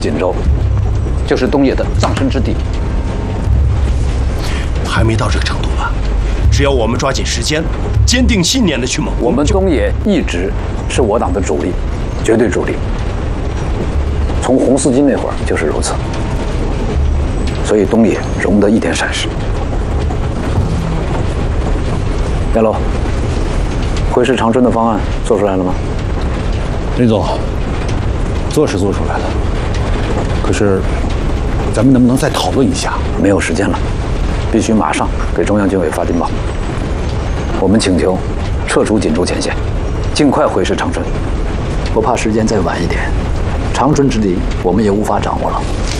锦州就是东野的葬身之地。 还没到这个程度吧？只要我们抓紧时间，坚定信念的去猛攻， 我们东野一直是我党的主力，绝对主力。从红四军那会儿就是如此，所以东野容得一点闪失。亚楼，会师长春的方案做出来了吗？ 林总，做是做出来了，可是咱们能不能再讨论一下？ 没有时间了，必须马上给中央军委发电报。我们请求撤出锦州前线，尽快会师长春。我怕时间再晚一点，长春之敌我们也无法掌握了。